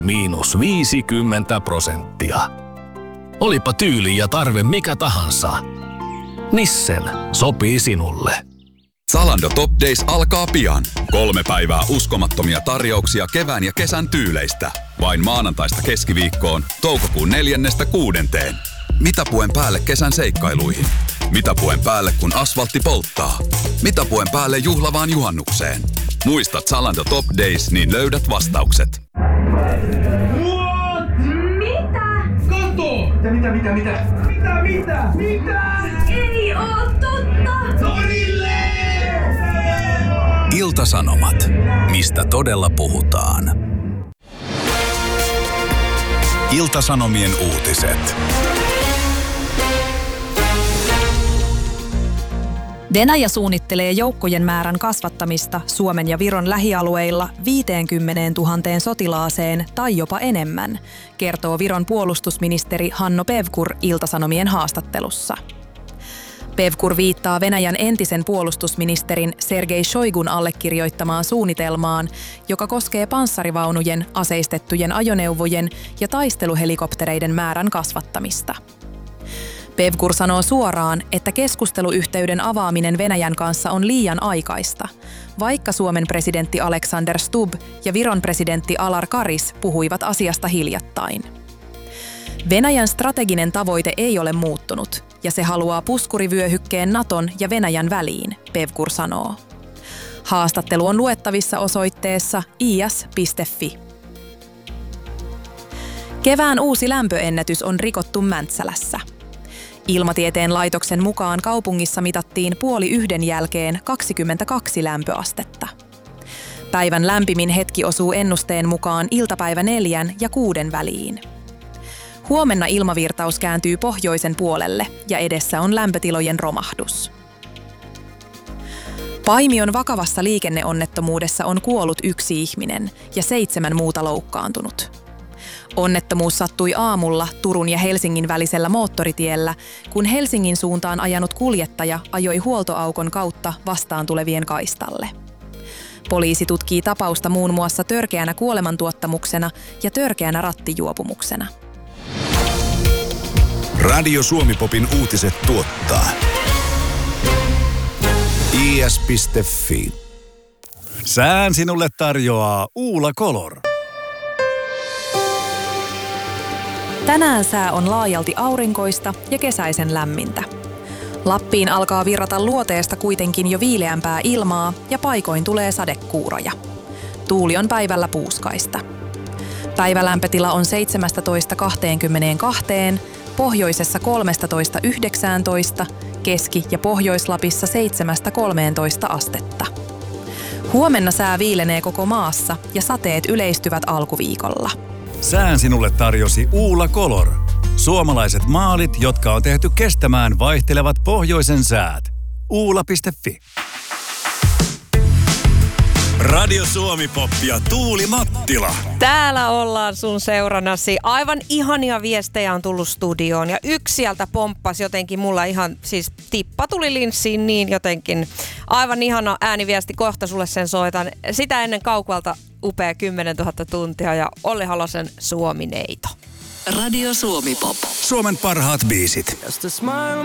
miinus 50%. Olipa tyyli ja tarve mikä tahansa. Nissen sopii sinulle. Zalando Top Days alkaa pian. 3 päivää uskomattomia tarjouksia kevään ja kesän tyyleistä. Vain maanantaista keskiviikkoon, toukokuun 4.–6. Mitä puen päälle kesän seikkailuihin? Mitä puen päälle kun asfaltti polttaa? Mitä puen päälle juhlavaan juhannukseen? Muistat Zalando Top Days, niin löydät vastaukset. What? Mitä? Kato! Mitä? Ei oo totta! Torille! Ilta-Sanomat. Mistä todella puhutaan? Ilta-Sanomien uutiset. Venäjä suunnittelee joukkojen määrän kasvattamista Suomen ja Viron lähialueilla 50 000 sotilaaseen tai jopa enemmän, kertoo Viron puolustusministeri Hanno Pevkur Ilta-Sanomien haastattelussa. Pevkur viittaa Venäjän entisen puolustusministerin Sergei Shoigun allekirjoittamaan suunnitelmaan, joka koskee panssarivaunujen, aseistettujen ajoneuvojen ja taisteluhelikoptereiden määrän kasvattamista. Pevkur sanoo suoraan, että keskusteluyhteyden avaaminen Venäjän kanssa on liian aikaista, vaikka Suomen presidentti Alexander Stubb ja Viron presidentti Alar Karis puhuivat asiasta hiljattain. Venäjän strateginen tavoite ei ole muuttunut, ja se haluaa puskurivyöhykkeen Naton ja Venäjän väliin, Pevkur sanoo. Haastattelu on luettavissa osoitteessa is.fi. Kevään uusi lämpöennätys on rikottu Mäntsälässä. Ilmatieteen laitoksen mukaan kaupungissa mitattiin 12:30 jälkeen 22 lämpöastetta. Päivän lämpimin hetki osuu ennusteen mukaan iltapäivä 4 ja 6 väliin. Huomenna ilmavirtaus kääntyy pohjoisen puolelle ja edessä on lämpötilojen romahdus. Paimion vakavassa liikenneonnettomuudessa on kuollut 1 ihminen ja 7 muuta loukkaantunut. Onnettomuus sattui aamulla Turun ja Helsingin välisellä moottoritiellä, kun Helsingin suuntaan ajanut kuljettaja ajoi huoltoaukon kautta vastaan tulevien kaistalle. Poliisi tutkii tapausta muun muassa törkeänä kuolemantuottamuksena ja törkeänä rattijuopumuksena. Radio Suomi-popin uutiset tuottaa is.fi. Sään sinulle tarjoaa Uula Color. Tänään sää on laajalti aurinkoista ja kesäisen lämmintä. Lappiin alkaa virrata luoteesta kuitenkin jo viileämpää ilmaa ja paikoin tulee sadekuuroja. Tuuli on päivällä puuskaista. Päivälämpötila on 17–22, pohjoisessa 13–19, Keski- ja Pohjois-Lapissa 7–13 astetta. Huomenna sää viilenee koko maassa ja sateet yleistyvät alkuviikolla. Sään sinulle tarjosi Uula Color. Suomalaiset maalit, jotka on tehty kestämään vaihtelevat pohjoisen säät. Uula.fi. Radio Suomi-pop ja Tuuli Mattila. Täällä ollaan sun seurannasi. Aivan ihania viestejä on tullut studioon ja yksi sieltä pomppasi jotenkin mulla ihan, siis tippa tuli linssiin niin jotenkin. Aivan ihana ääniviesti, kohta sulle sen soitan. Sitä ennen Kaukalta upea 10 000 tuntia ja Olli Halosen Suomi-neito. Radio Suomi-pop. Suomen parhaat biisit.